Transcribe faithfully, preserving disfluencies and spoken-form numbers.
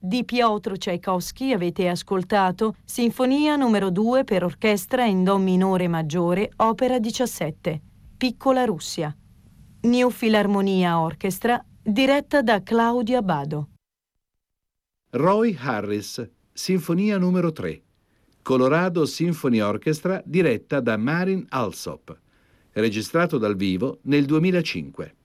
Di Piotr Tchaikovsky avete ascoltato Sinfonia numero due per orchestra in Do minore maggiore, opera diciassette, Piccola Russia. New Philharmonia Orchestra, diretta da Claudio Abbado. Roy Harris, Sinfonia numero tre. Colorado Symphony Orchestra, diretta da Marin Alsop. Registrato dal vivo nel duemilacinque.